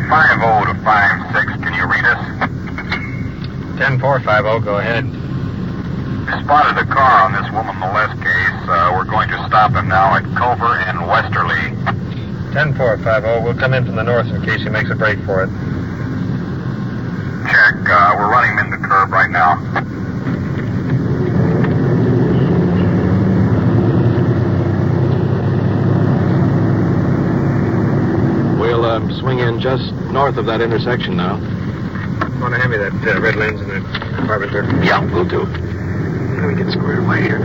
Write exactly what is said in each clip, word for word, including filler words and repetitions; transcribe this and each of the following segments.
five oh to five six, can you read us? ten four five oh, go ahead. We spotted a car on this woman molest case. Uh, we're going to stop him now at Culver and Westerly. ten four five oh, we'll come in from the north in case he makes a break for it. Check. Uh, we're running him in the curb right now. We'll uh, swing in just north of that intersection now. Want to hand me that uh, red lens in the compartment here? Yeah, we'll do. Let me get squared away here.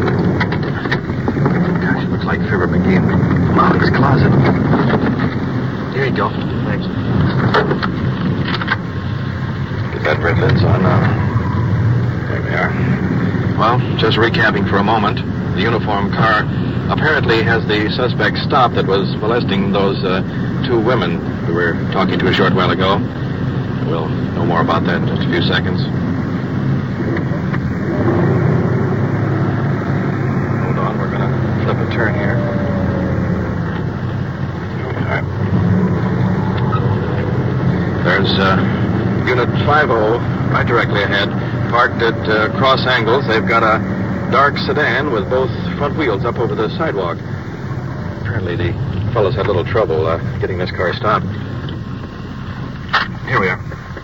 Gosh, it looks like Fibber McGee in Monica's closet. Here you go. Thanks. Get that red lens on now. There we are. Well, just recapping for a moment. The uniformed car apparently has the suspect stopped that was molesting those uh, two women we were talking to a short while ago. We'll know more about that in just a few seconds. Hold on, we're going to flip a turn here. All right. There's uh, Unit five oh right directly ahead, parked at uh, cross angles. They've got a dark sedan with both front wheels up over the sidewalk. Apparently the fellows had a little trouble uh, getting this car stopped. Here we are.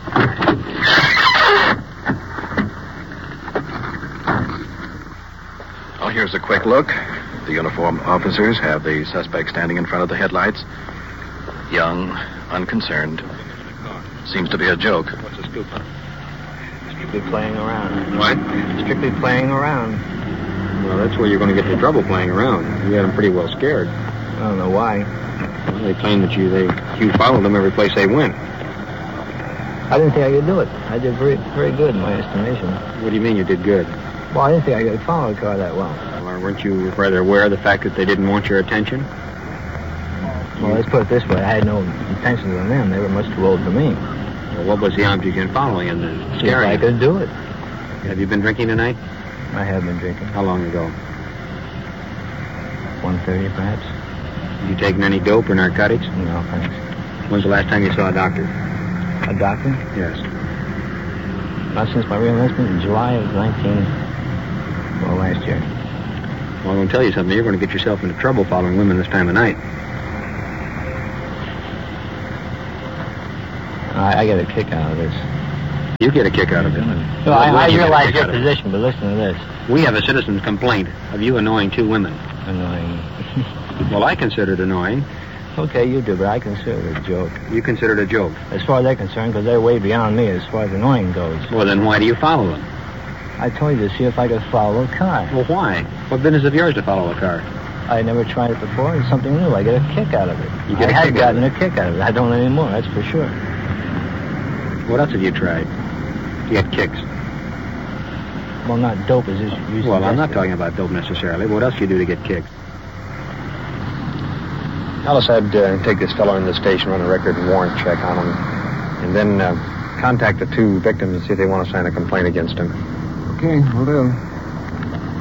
Oh, here's a quick look. The uniformed officers have the suspect standing in front of the headlights. Young, unconcerned. Seems to be a joke. What's the scoop, huh? Strictly playing around. What? Strictly playing around. Well, that's where you're going to get into trouble playing around. You had them pretty well scared. I don't know why. Well, they claim that you they you followed them every place they went. I didn't think I could do it. I did very, very good in my estimation. What do you mean you did good? Well, I didn't think I could follow a car that well. Well, weren't you rather aware of the fact that they didn't want your attention? Well, let's put it this way. I had no intentions on them. They were much too old for me. Well, what was the object in following and then See if scaring I them? could do it. Have you been drinking tonight? I have been drinking. How long ago? one thirty, perhaps. Have you taken any dope or narcotics? No, thanks. When's the last time you saw a doctor? A doctor? Yes. Not since my re-enlistment in July of nineteen... Well, last year. Well, I'm going to tell you something. You're going to get yourself into trouble following women this time of night. I, I get a kick out of this. You get a kick out of it. No, I, I realize your position, but listen to this. We have a citizen's complaint of you annoying two women. Annoying. Well, I consider it annoying. Okay, you do, but I consider it a joke. You consider it a joke. As far as they're concerned, because they're way beyond me as far as annoying goes. Well, then why do you follow them? I told you to see if I could follow a car. Well, why? What business of yours to follow a car? I never tried it before. It's something new. I get a kick out of it. You get I a have kick out of gotten a kick out of it. I don't anymore, that's for sure. What else have you tried to get kicks? Well, not dope as you usually. Well, I'm not talking about dope necessarily. What else do you do to get kicks? Alice, I'd uh, take this fellow in the station, run a record and warrant check on him, and then uh, contact the two victims and see if they want to sign a complaint against him. Okay, we'll do.